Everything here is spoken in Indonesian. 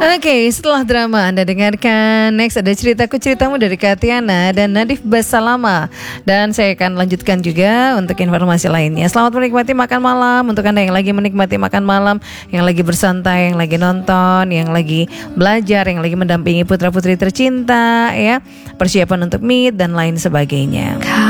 Oke, setelah drama Anda dengarkan next ada ceritaku ceritamu dari Katiana dan Nadif Basalama. Dan saya akan lanjutkan juga untuk informasi lainnya. Selamat menikmati makan malam untuk Anda yang lagi menikmati makan malam, yang lagi bersantai, yang lagi nonton, yang lagi belajar, yang lagi mendampingi putra-putri tercinta ya, persiapan untuk meet dan lain sebagainya.